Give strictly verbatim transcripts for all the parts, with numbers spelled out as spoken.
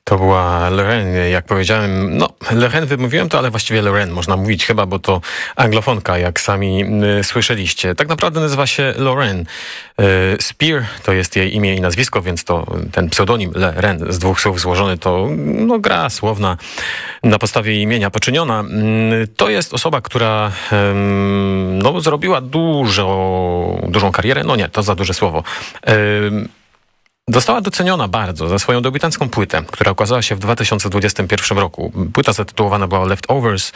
To była Lorraine, jak powiedziałem, no Lorraine wymówiłem to, ale właściwie Lorraine można mówić chyba, bo to anglofonka, jak sami y, słyszeliście. Tak naprawdę nazywa się Lorraine. Y, Spear to jest jej imię i nazwisko, więc to ten pseudonim Lorraine z dwóch słów złożony to no, gra słowna na podstawie jej imienia poczyniona. Y, to jest osoba, która y, no, zrobiła dużo, dużą karierę. No nie, to za duże słowo. Y, Została doceniona bardzo za swoją debiutancką płytę, która ukazała się w dwa tysiące dwudziestym pierwszym roku. Płyta zatytułowana była Leftovers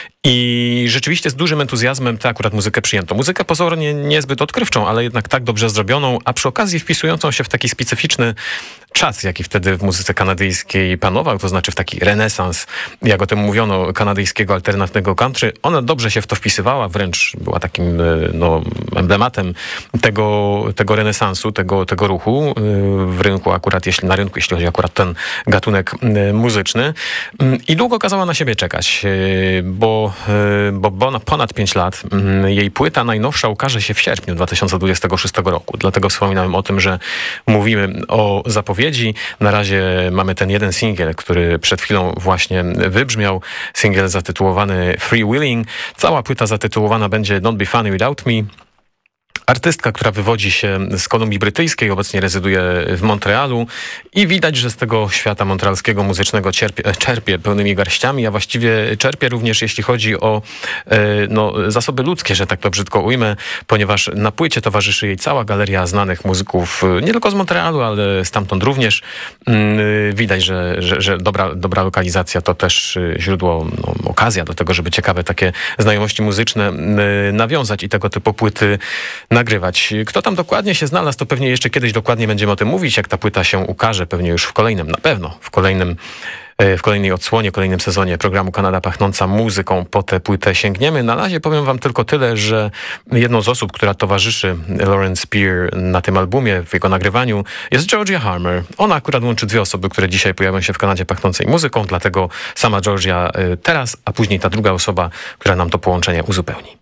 i rzeczywiście z dużym entuzjazmem tę akurat muzykę przyjęto. Muzykę pozornie niezbyt odkrywczą, ale jednak tak dobrze zrobioną, a przy okazji wpisującą się w taki specyficzny czas, jaki wtedy w muzyce kanadyjskiej panował, to znaczy w taki renesans, jak o tym mówiono, kanadyjskiego alternatywnego country. Ona dobrze się w to wpisywała, wręcz była takim no, emblematem tego, tego renesansu, tego, tego ruchu w rynku akurat, jeśli na rynku, jeśli chodzi akurat ten gatunek muzyczny. I długo kazała na siebie czekać, bo, bo, bo na ponad pięć lat jej płyta najnowsza ukaże się w sierpniu dwa tysiące dwudziestego szóstego roku. Dlatego wspominałem o tym, że mówimy o zapowiedzi. Na razie mamy ten jeden singiel, który przed chwilą właśnie wybrzmiał. Singiel zatytułowany Free Willing. Cała płyta zatytułowana będzie Don't Be Funny Without Me. Artystka, która wywodzi się z Kolumbii Brytyjskiej, obecnie rezyduje w Montrealu i widać, że z tego świata montrealskiego muzycznego cierpie, czerpie pełnymi garściami, a właściwie czerpie również, jeśli chodzi o no, zasoby ludzkie, że tak to brzydko ujmę, ponieważ na płycie towarzyszy jej cała galeria znanych muzyków, nie tylko z Montrealu, ale stamtąd również. Widać, że, że, że dobra, dobra lokalizacja to też źródło, no, okazja do tego, żeby ciekawe takie znajomości muzyczne nawiązać i tego typu płyty nagrywać. Kto tam dokładnie się znalazł, to pewnie jeszcze kiedyś dokładnie będziemy o tym mówić, jak ta płyta się ukaże, pewnie już w kolejnym, na pewno w kolejnym, w kolejnej odsłonie, kolejnym sezonie programu Kanada Pachnąca Muzyką po tę płytę sięgniemy. Na razie powiem wam tylko tyle, że jedną z osób, która towarzyszy Lauren Spear na tym albumie, w jego nagrywaniu, jest Georgia Harmer. Ona akurat łączy dwie osoby, które dzisiaj pojawią się w Kanadzie Pachnącej Muzyką, dlatego sama Georgia teraz, a później ta druga osoba, która nam to połączenie uzupełni.